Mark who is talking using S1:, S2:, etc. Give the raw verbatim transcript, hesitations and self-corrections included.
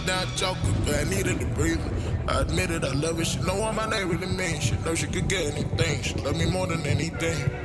S1: down chocolate, but I needed a breather. I admitted I love her. She know what my name really means. She know she could get anything. She love me more than anything.